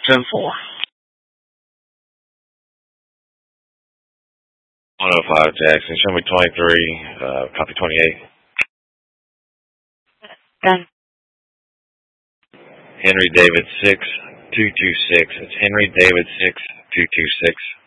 10-4. 105 Jackson. Show me 23. Copy 28. Done. Henry David 6, 226. It's Henry David 6, 226.